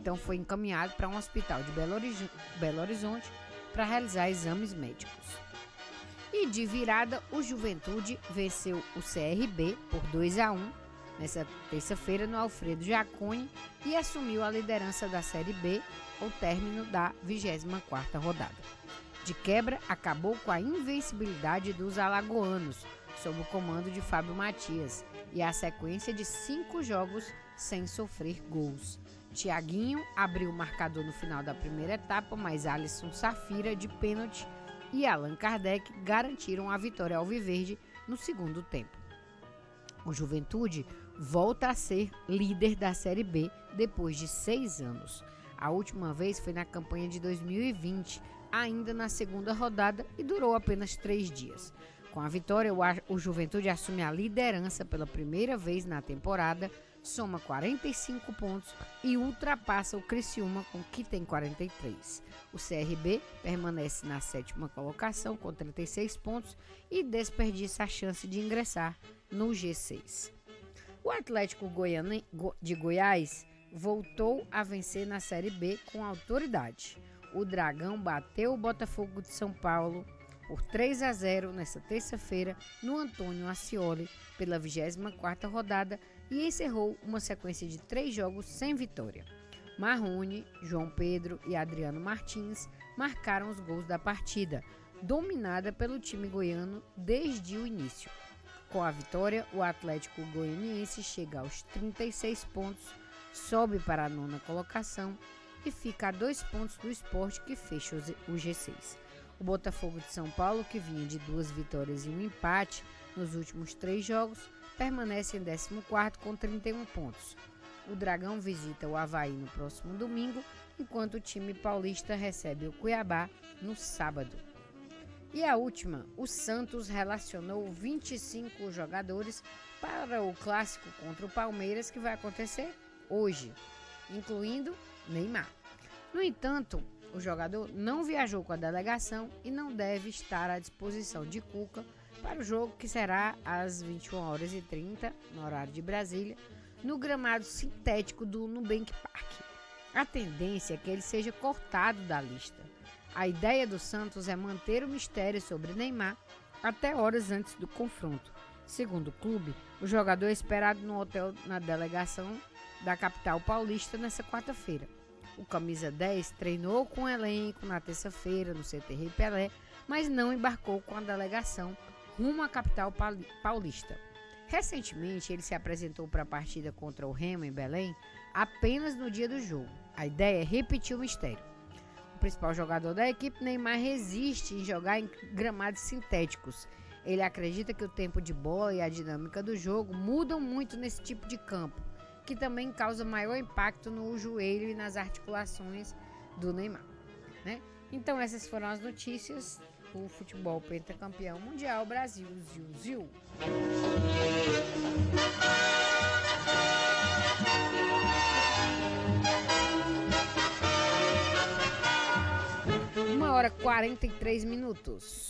então foi encaminhado para um hospital de Belo Horizonte para realizar exames médicos. E de virada, o Juventude venceu o CRB por 2-1 nessa terça-feira no Alfredo Jaconi e assumiu a liderança da Série B ao término da 24ª rodada. De quebra, acabou com a invencibilidade dos alagoanos, sob o comando de Fábio Matias, e a sequência de 5 jogos sem sofrer gols. Thiaguinho abriu o marcador no final da primeira etapa, mas Alisson Safira, de pênalti, e Allan Kardec garantiram a vitória alviverde no segundo tempo. O Juventude volta a ser líder da Série B depois de 6 anos. A última vez foi na campanha de 2020, ainda na segunda rodada, e durou apenas 3 dias. Com a vitória, o Juventude assume a liderança pela primeira vez na temporada, soma 45 pontos e ultrapassa o Criciúma, que tem 43. O CRB permanece na 7ª colocação com 36 pontos e desperdiça a chance de ingressar no G6. O Atlético de Goiás voltou a vencer na Série B com autoridade. O Dragão bateu o Botafogo de São Paulo por 3-0 nesta terça-feira no Antônio Ascioli pela 24ª rodada e encerrou uma sequência de 3 jogos sem vitória. Marrone, João Pedro e Adriano Martins marcaram os gols da partida, dominada pelo time goiano desde o início. Com a vitória, o Atlético Goianiense chega aos 36 pontos, sobe para a 9ª colocação e fica a 2 pontos do Sport, que fecha o G6. O Botafogo de São Paulo, que vinha de 2 vitórias e um empate nos últimos 3 jogos, permanece em 14º com 31 pontos. O Dragão visita o Avaí no próximo domingo, enquanto o time paulista recebe o Cuiabá no sábado. E a última, o Santos relacionou 25 jogadores para o clássico contra o Palmeiras, que vai acontecer hoje, incluindo Neymar. No entanto, o jogador não viajou com a delegação e não deve estar à disposição de Cuca para o jogo, que será às 21h30, no horário de Brasília, no gramado sintético do Nubank Park. A tendência é que ele seja cortado da lista. A ideia do Santos é manter o mistério sobre Neymar até horas antes do confronto. Segundo o clube, o jogador é esperado no hotel na delegação da capital paulista nesta quarta-feira. O camisa 10 treinou com o elenco na terça-feira no CT Rei Pelé, mas não embarcou com a delegação rumo à capital paulista. Recentemente, ele se apresentou para a partida contra o Remo em Belém apenas no dia do jogo. A ideia é repetir o mistério. O principal jogador da equipe, Neymar, resiste em jogar em gramados sintéticos. Ele acredita que o tempo de bola e a dinâmica do jogo mudam muito nesse tipo de campo, que também causa maior impacto no joelho e nas articulações do Neymar, né? Então essas foram as notícias do futebol pentacampeão mundial Brasil, Ziu. 1h43.